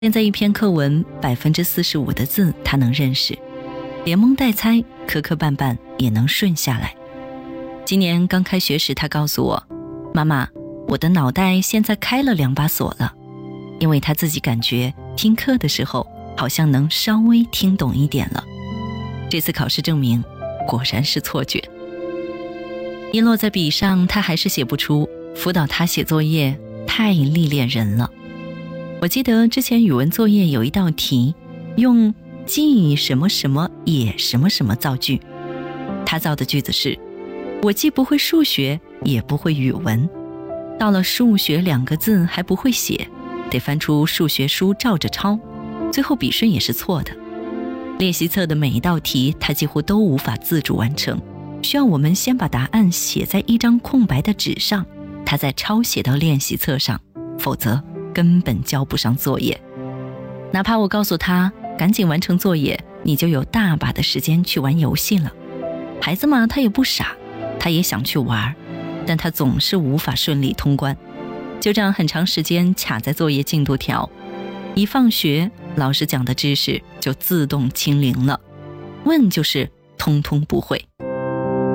现在一篇课文45%的字他能认识，连蒙带猜，磕磕绊绊也能顺下来。今年刚开学时，他告诉我，妈妈，我的脑袋现在开了2把锁了，因为他自己感觉听课的时候好像能稍微听懂一点了。这次考试证明果然是错觉。一落在笔上，他还是写不出，辅导他写作业太历练人了。我记得之前语文作业有一道题，用既什么什么也什么什么造句，他造的句子是，我既不会数学也不会语文，到了数学2个字还不会写，得翻出数学书照着抄，最后笔顺也是错的。练习册的每一道题他几乎都无法自主完成，需要我们先把答案写在一张空白的纸上，他再抄写到练习册上，否则根本交不上作业。哪怕我告诉他赶紧完成作业，你就有大把的时间去玩游戏了。孩子嘛，他也不傻，他也想去玩，但他总是无法顺利通关，就这样很长时间卡在作业进度条。一放学，老师讲的知识就自动清零了，问就是通通不会。